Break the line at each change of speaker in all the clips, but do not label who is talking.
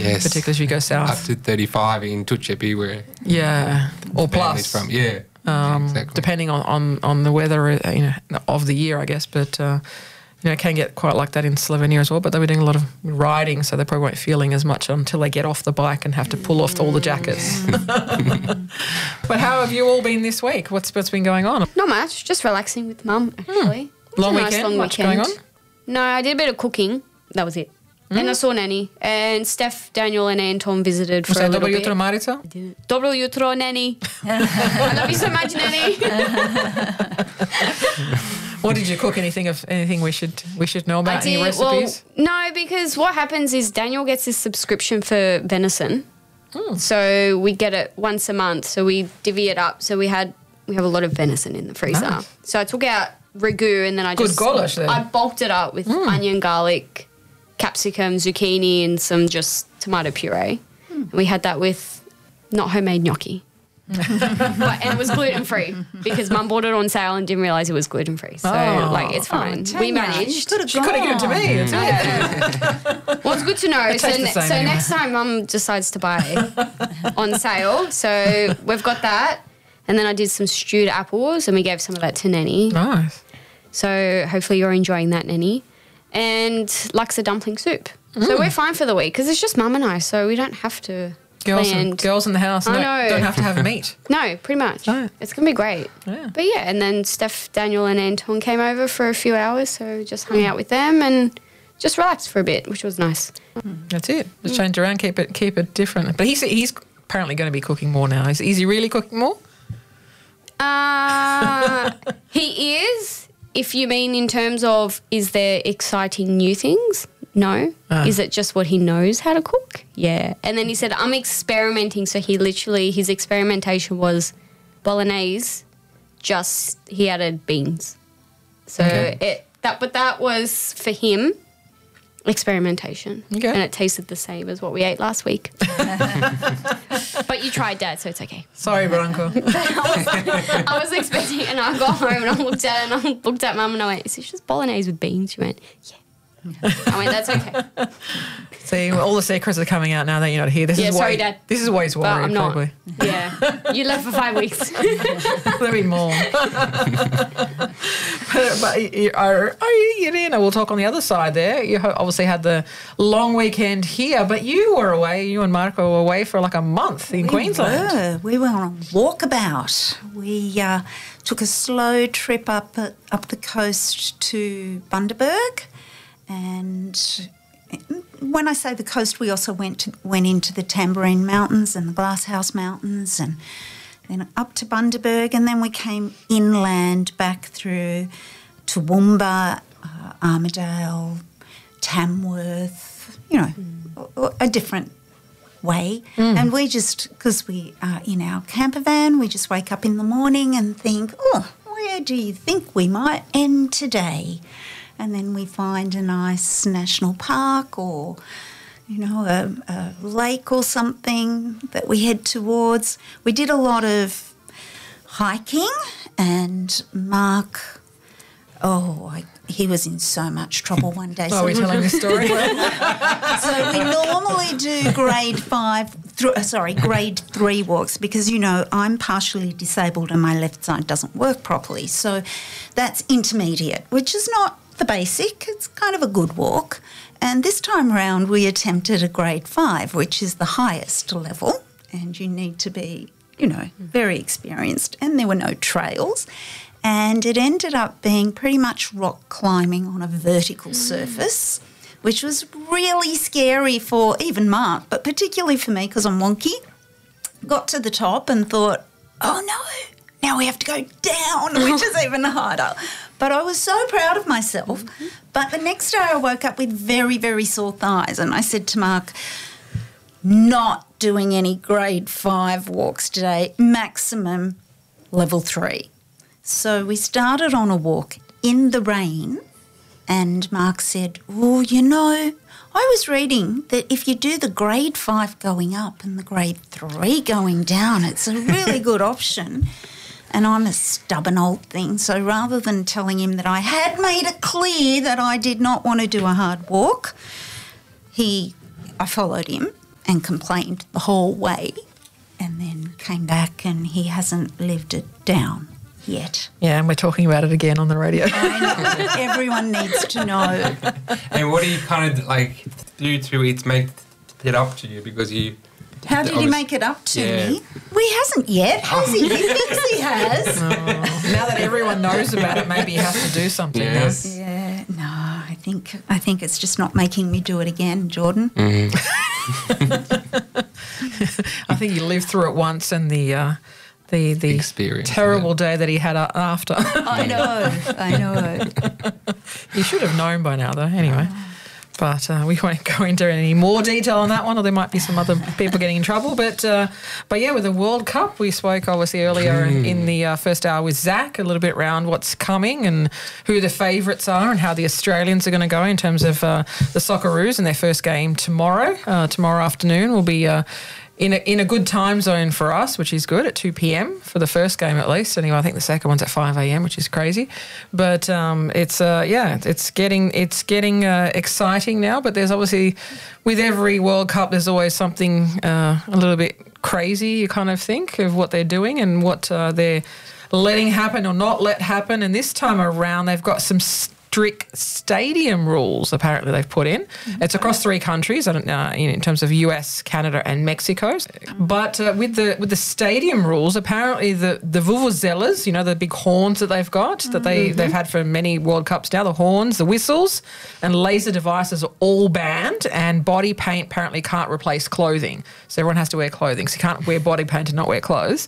Yes.
particularly as you go south.
Up to 35 in Tutchepi where
or
the
plus.
family's from. Yeah. Exactly.
Depending on the weather, of the year, I guess. But it can get quite like that in Slovenia as well. But they were doing a lot of riding, so they probably weren't feeling as much until they get off the bike and have to pull off all the jackets. But how have you all been this week? What's been going on?
Not much, just relaxing with Mum, actually.
Long
It's a
weekend? Much going on?
No, I did a bit of cooking. That was it. And I saw Nanny. And Steph, Daniel and Anton visited for a little
Dobro
bit.
jutro, Marica?
Dobro jutro, Nanny. I love you so much, Nanny.
What did you cook? Anything we should know about? Any recipes?
Well, no, because what happens is Daniel gets this subscription for venison. So we get it once a month. So we divvy it up. So we have a lot of venison in the freezer.
Nice.
So I took out ragu and then I just
goulash then.
I bulked it up with onion, garlic, capsicum, zucchini and some just tomato puree. And we had that with not homemade gnocchi. And it was gluten-free because Mum bought it on sale and didn't realise it was gluten-free. So, it's fine. We managed.
She could have given it to me. It's
Well, it's good to know.
It tastes the same anyway.
Next time Mum decides to buy on sale, so we've got that. And then I did some stewed apples and we gave some of that to Nanny.
Nice.
So hopefully you're enjoying that, Nanny. And laksa dumpling soup. So we're fine for the week because it's just Mum and I, so we don't have to
Girls in the house
I know.
don't have to have meat.
No, pretty much.
No.
It's going to be great.
Yeah.
But yeah, and then Steph, Daniel and Anton came over for a few hours, so just hung out with them and just relaxed for a bit, which was nice.
That's it. Just change around, keep it different. But he's apparently going to be cooking more now. Is he really cooking more?
He is, if you mean in terms of is there exciting new things? No. Is it just what he knows how to cook? Yeah. And then he said, I'm experimenting. So his experimentation was bolognese, just he added beans. So that was for him experimentation.
Okay.
And it tasted the same as what we ate last week. But you tried, Dad, so it's okay.
Sorry, Bronco.
I was expecting it and I got home and I looked at it and I looked at Mum and I went, is this just bolognese with beans? She went, yeah. I went, that's okay.
See, all the secrets are coming out now that you're not here.
Sorry, Dad.
This is why he's
But
worried,
I'm not.
probably.
Yeah. You left for 5 weeks.
There'll be more. But we'll talk on the other side there. You obviously had the long weekend here, but you were away, you and Marco were away for like a month in Queensland.
We were on a walkabout. We took a slow trip up the coast to Bundaberg. And when I say the coast, we also went into the Tambourine Mountains and the Glasshouse Mountains and then up to Bundaberg, and then we came inland back through Toowoomba, Armidale, Tamworth, a different way. And we just, because we are in our camper van, we just wake up in the morning and think, where do you think we might end today? And then we find a nice national park or, a lake or something that we head towards. We did a lot of hiking and Mark, he was in so much trouble one day.
Are we telling this story?
So we normally do grade 3 walks because, I'm partially disabled and my left side doesn't work properly. So that's intermediate, which is not the basic. It's kind of a good walk. And this time around we attempted a grade 5, which is the highest level, and you need to be, very experienced, and there were no trails. And it ended up being pretty much rock climbing on a vertical surface, which was really scary for even Mark, but particularly for me because I'm wonky. Got to the top and thought, oh no, now we have to go down, which is even harder. But I was so proud of myself. But the next day I woke up with very, very sore thighs, and I said to Mark, not doing any grade 5 walks today, maximum level 3. So we started on a walk in the rain, and Mark said, I was reading that if you do the grade 5 going up and the grade 3 going down, it's a really good option. And I'm a stubborn old thing, so rather than telling him that I had made it clear that I did not want to do a hard walk, I followed him. and complained the whole way, and then came back and he hasn't lived it down yet.
Yeah, and we're talking about it again on the radio.
I know. Everyone needs to know.
And what do you kind of like do to make it up to you? Because you.
How did he make it up to me? Well, he hasn't yet, has he? He thinks he has.
Now that everyone knows about it, maybe he has to do something.
Yes.
Yeah, no, I think it's just not making me do it again, Jordan.
I think he lived through it once, and the
experience,
terrible day that he had after.
I know.
You should have known by now, though. Anyway. But we won't go into any more detail on that one, or there might be some other people getting in trouble. But yeah, with the World Cup, we spoke obviously earlier in the first hour with Zach a little bit around what's coming and who the favourites are and how the Australians are going to go in terms of the Socceroos in their first game tomorrow. Tomorrow afternoon will be in a good time zone for us, which is good, at 2 p.m. for the first game at least. Anyway, I think the second one's at 5 a.m., which is crazy. But it's getting exciting now. But there's obviously, with every World Cup, there's always something a little bit crazy, you kind of think, of what they're doing and what they're letting happen or not let happen. And this time around, they've got some strict stadium rules, apparently, they've put in. It's across 3 countries, in terms of US, Canada and Mexico. But with the stadium rules, apparently the vuvuzelas, the big horns that they've got, that they've had for many World Cups now, the horns, the whistles and laser devices are all banned, and body paint apparently can't replace clothing. So everyone has to wear clothing. So you can't wear body paint and not wear clothes.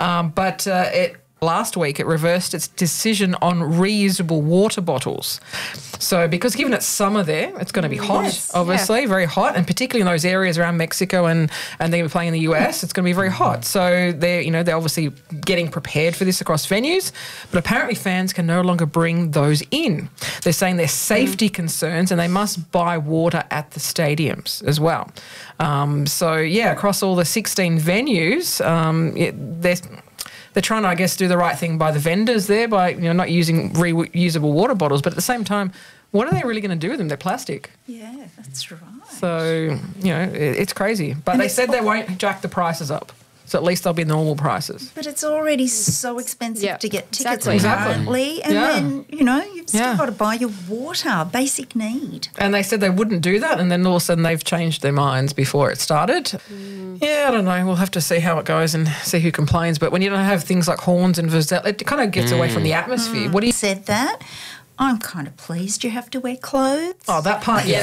Last week, it reversed its decision on reusable water bottles. So because given it's summer there, it's going to be hot, obviously, very hot, and particularly in those areas around Mexico and they were playing in the US, it's going to be very hot. So they're obviously getting prepared for this across venues, but apparently fans can no longer bring those in. They're saying there's safety concerns and they must buy water at the stadiums as well. Across all the 16 venues, they're trying to, I guess, do the right thing by the vendors there by, not using reusable water bottles. But at the same time, what are they really going to do with them? They're plastic.
Yeah, that's right.
So, it's crazy. But they said they won't jack the prices up. So at least they'll be normal prices.
But it's already so expensive to get tickets
Exactly.
And then, you've still got to buy your water, basic need.
And they said they wouldn't do that, and then all of a sudden they've changed their minds before it started. Yeah, I don't know. We'll have to see how it goes and see who complains. But when you don't have things like horns and vuvuzela, it kind of gets away from the atmosphere. What do you
said that? I'm kind of pleased you have to wear clothes.
Oh, that part, yes.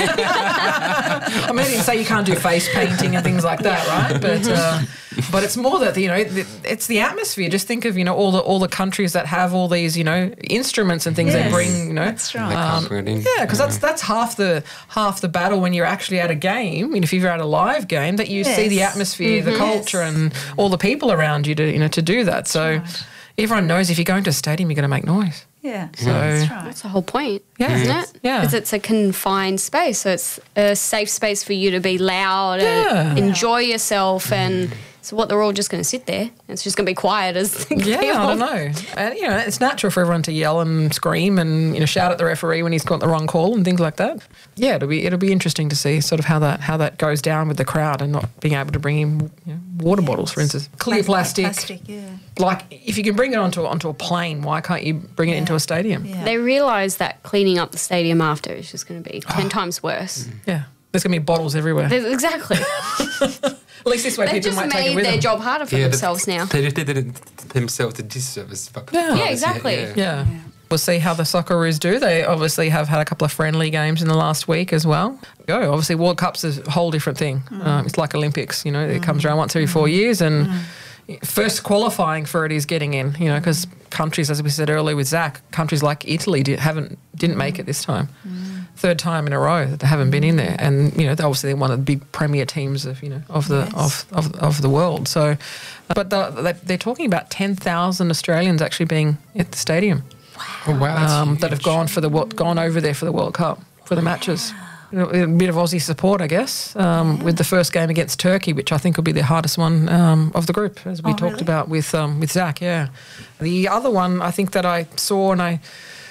I mean, I didn't say you can't do face painting and things like that, right? But it's more that, it's the atmosphere. Just think of, all the countries that have all these, instruments and things they bring,
That's right.
Yeah, because that's half the battle when you're actually at a game. If you're at a live game, that you see the atmosphere, the culture and all the people around you to do that. So everyone knows if you're going to a stadium, you're going to make noise.
Yeah,
so
that's right.
That's the whole point,
isn't
it?
Yeah.
Because it's a confined space, so it's a safe space for you to be loud and enjoy yourself. And so what, they're all just going to sit there? It's just going to be quiet as the game
I don't know. And, it's natural for everyone to yell and scream and, shout at the referee when he's got the wrong call and things like that. Yeah, it'll be interesting to see sort of how that goes down with the crowd and not being able to bring in water bottles, for instance. Clear plastic. Like, if you can bring it onto a plane, why can't you bring it into a stadium?
Yeah.
They realise that cleaning up the stadium after is just going to be 10 times worse.
Yeah. There's going to be bottles everywhere.
Exactly.
At least this way
They've
people might
just
take it
made
with
their
them.
job harder for themselves now.
They did themselves a disservice.
Yeah, exactly.
Yeah. We'll see how the Socceroos do. They obviously have had a couple of friendly games in the last week as well. Obviously, World Cup's a whole different thing. It's like Olympics, it comes around once every 4 years, and first qualifying for it is getting in, because countries, as we said earlier with Zach, countries like Italy didn't make it this time. Third time in a row that they haven't been in there, and obviously they're one of the big premier teams of the world. So, but they're talking about 10,000 Australians actually being at the stadium.
Wow!
That have gone over there for the World Cup for the matches. A bit of Aussie support, I guess, with the first game against Turkey, which I think will be the hardest one of the group, as we talked about with Zach. Yeah, the other one I think that I saw and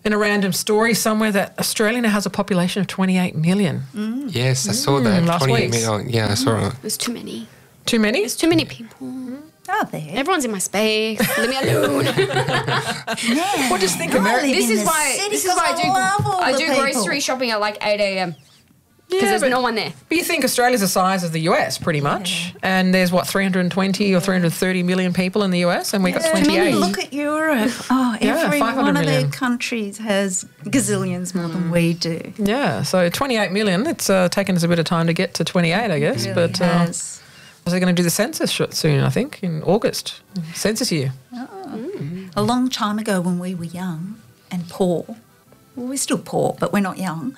in a random story somewhere that Australia now has a population of 28 million.
Yes, I saw that.
last
28
week.
million. Yeah, I saw it.
There's too many.
Too many?
There's too many people.
Oh, there.
Everyone's in my space. Leave me alone.
Yeah.
Well, just think
I
America.
live
This
in
is
the
why.
city
This is
'cause
why
love all
I
the
do
people.
grocery shopping at like 8 a.m. because
Yeah,
there's
but-
no one there.
But you think Australia's the size of the US, pretty much, and there's 320 or 330 million people in the US, and we got
Yeah,
28.
look at Europe. Oh,
Yeah,
every
500
one of their
million.
countries has gazillions more than we do.
Yeah, so 28 million. It's taken us a bit of time to get to 28, I guess.
Really
but
has.
they're going to do the census soon, I think, in August. Census year.
A long time ago when we were young and poor, well, we're still poor, but we're not young,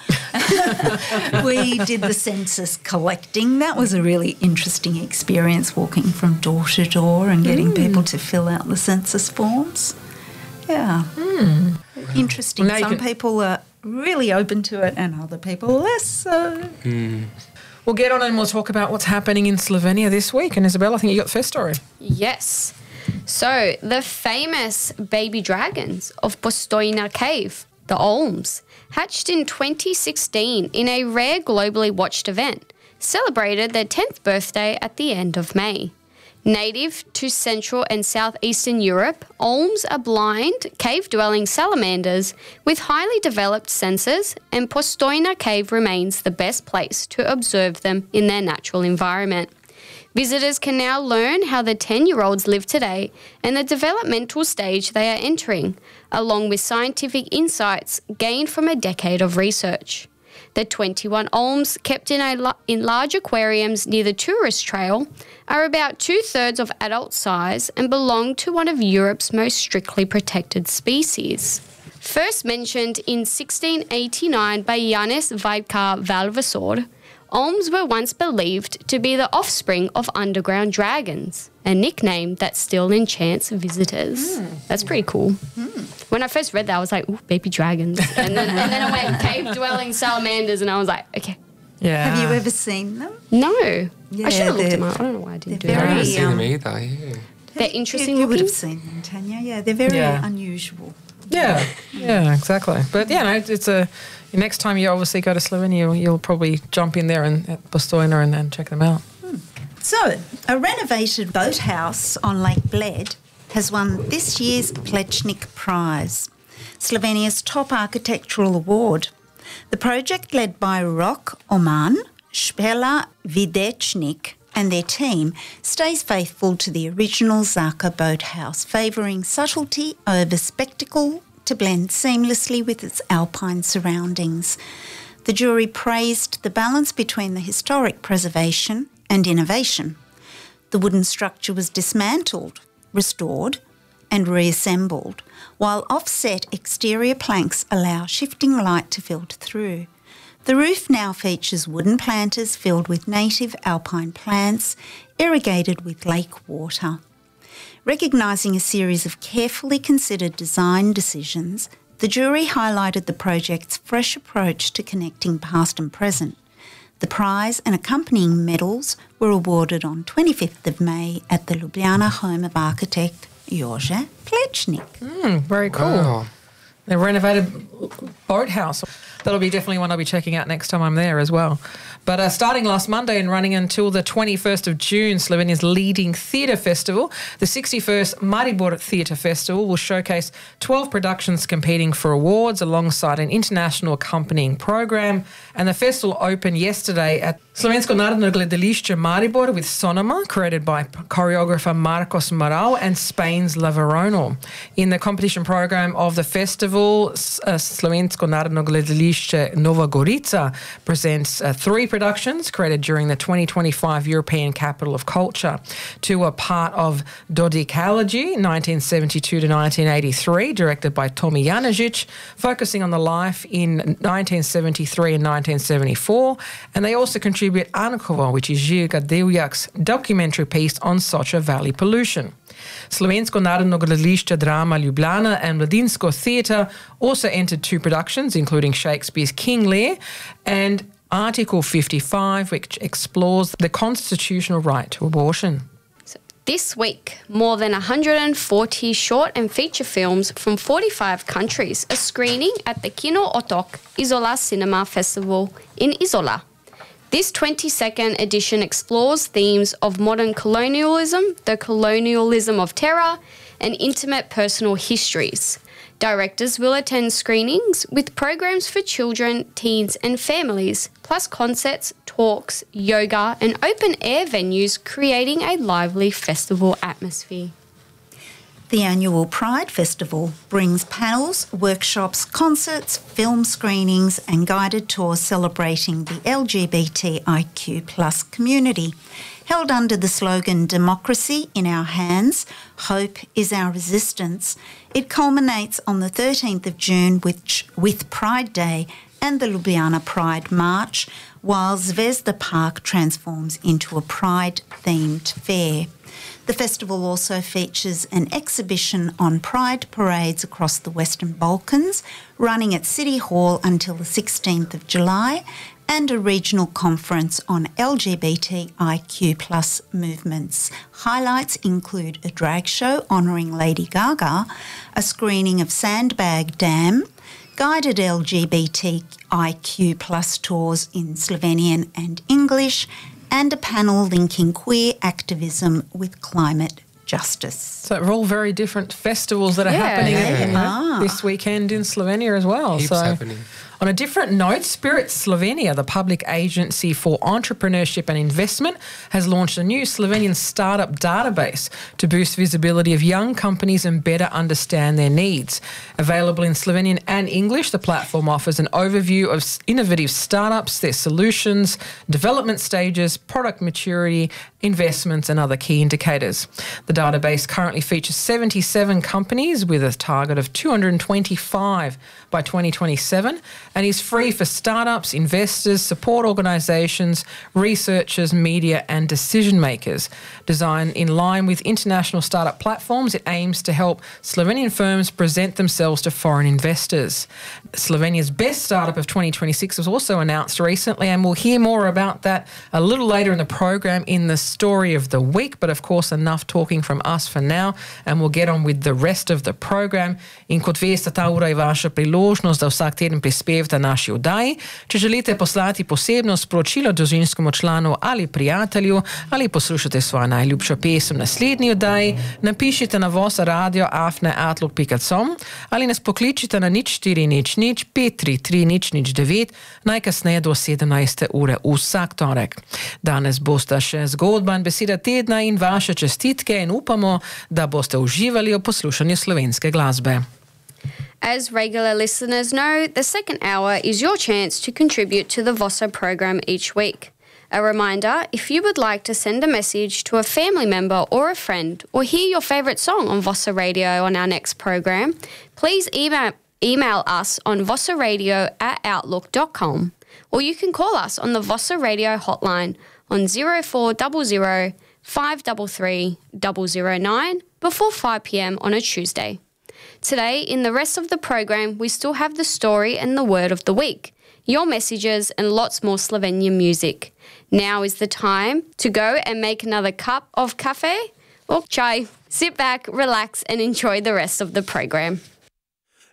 we did the census collecting. That was a really interesting experience, walking from door to door and getting people to fill out the census forms. Yeah. Interesting.
Now you
Some
can-
people are really open to it and other people less so.
We'll get on and we'll talk about what's happening in Slovenia this week. And Isabel, I think you got the first story.
Yes. So the famous baby dragons of Postojna Cave, the Olms, hatched in 2016 in a rare globally watched event, celebrated their 10th birthday at the end of May. Native to Central and Southeastern Europe, Olms are blind, cave-dwelling salamanders with highly developed senses, and Postojna Cave remains the best place to observe them in their natural environment. Visitors can now learn how the 10-year-olds live today and the developmental stage they are entering, along with scientific insights gained from a decade of research. The 21 olms, kept in large aquariums near the tourist trail, are about 2/3 of adult size and belong to one of Europe's most strictly protected species. First mentioned in 1689 by Janez Vajkar Valvasor, olms were once believed to be the offspring of underground dragons, a nickname that still enchants visitors. That's pretty cool. When I first read that, I was like, ooh, baby dragons. And then I went cave-dwelling salamanders, and I was like, okay.
Yeah.
Have you ever seen them?
No.
Yeah,
I should have looked
they're-
them up. I don't know why I didn't do
they're
I
that.
haven't
very,
seen them either. Yeah.
They're interesting
You would
looking.
have seen them, Tanya. Yeah, they're very
Yeah.
unusual.
Yeah, yeah, exactly. But yeah, no, it's next time you obviously go to Slovenia, you'll probably jump in there and at Postojna and check them out.
So, a renovated boathouse on Lake Bled has won this year's Plečnik Prize, Slovenia's top architectural award. The project, led by Rok Oman, Špela Videčnik and their team, stays faithful to the original Zaka boathouse, favouring subtlety over spectacle to blend seamlessly with its alpine surroundings. The jury praised the balance between the historic preservation and innovation. The wooden structure was dismantled, restored and reassembled, while offset exterior planks allow shifting light to filter through. The roof now features wooden planters filled with native alpine plants, irrigated with lake water. Recognising a series of carefully considered design decisions, the jury highlighted the project's fresh approach to connecting past and present. The prize and accompanying medals were awarded on 25th of May at the Ljubljana home of architect Jože Plečnik.
Very cool.
Wow.
The renovated boathouse. That'll be definitely one I'll be checking out next time I'm there as well. But starting last Monday and running until the 21st of June, Slovenia's leading theatre festival, the 61st Maribor Theatre Festival, will showcase 12 productions competing for awards alongside an international accompanying program. And the festival opened yesterday at Slovensko Narodno Gledališče Maribor with Sonoma, created by choreographer Marcos Marau and Spain's La Verona. In the competition program of the festival, Slovensko Narodno Gledališče Nova Gorica presents 3 productions created during the 2025 European Capital of Culture. 2 are part of Dodicalogy, 1972 to 1983, directed by Tomi Janežić, focusing on the life in 1973 and 1974. And they also contribute Ankovo, which is Željka Devjak's documentary piece on Soča Valley pollution. Slovensko Narodno Gledališče Drama Ljubljana and Mladinsko Theatre also entered 2 productions, including Shakespeare's King Lear and Article 55, which explores the constitutional right to abortion.
So This week, more than 140 short and feature films from 45 countries are screening at the Kino Otok Isola Cinema Festival in Isola. This 22nd edition explores themes of modern colonialism, the colonialism of terror, and intimate personal histories. Directors will attend screenings with programs for children, teens and families, plus concerts, talks, yoga and open-air venues, creating a lively festival atmosphere.
The annual Pride Festival brings panels, workshops, concerts, film screenings and guided tours celebrating the LGBTIQ+ community. Held under the slogan Democracy in Our Hands, Hope is Our Resistance, it culminates on the 13th of June with Pride Day and the Ljubljana Pride March, while Zvezda Park transforms into a Pride-themed fair. The festival also features an exhibition on Pride parades across the Western Balkans, running at City Hall until the 16th of July, and a regional conference on LGBTIQ+ movements. Highlights include a drag show honouring Lady Gaga, a screening of Sandbag Dam, guided LGBTIQ+ tours in Slovenian and English, and a panel linking queer activism with climate justice.
So we're all very different festivals that are happening this weekend in Slovenia as well.
Keeps happening.
On a different note, Spirit Slovenia, the public agency for entrepreneurship and investment, has launched a new Slovenian startup database to boost visibility of young companies and better understand their needs. Available in Slovenian and English, the platform offers an overview of innovative startups, their solutions, development stages, product maturity, investments and other key indicators. The database currently features 77 companies with a target of 225 by 2027 and is free for startups, investors, support organisations, researchers, media and decision makers. Designed in line with international startup platforms, it aims to help Slovenian firms present themselves to foreign investors. Slovenia's best startup of 2026 was also announced recently, and we'll hear more about that a little later in the program in the story of the week. But of course, enough talking from us for now, and we'll get on with the rest of the program. In kot veste, ta ura je vaša priložnost, da vsak teden prispevate naši oddaji. Če želite poslati posebno sporočilo družinskemu članu ali prijatelju ali poslušate svojo najljubšo pesem na naslednji oddaji, napišite na voz@outlook.com ali nas pokličite na 0400 533 009 najkasneje do 17. ure vsak torek. Danes bosta še zgodba in beseda tedna in vaše čestitke in upamo, da boste uživali ob poslušanju slovenske glasbe.
As regular listeners know, the second hour is your chance to contribute to the Vossa program each week. A reminder, if you would like to send a message to a family member or a friend or hear your favourite song on Vossa Radio on our next program, please email us on vossaradio@outlook.com, or you can call us on the Vossa Radio hotline on 0400 533 009 before 5 p.m. on a Tuesday. Today, in the rest of the program, we still have the story and the word of the week, your messages and lots more Slovenian music. Now is the time to go and make another cup of cafe or chai. Sit back, relax and enjoy the rest of the program.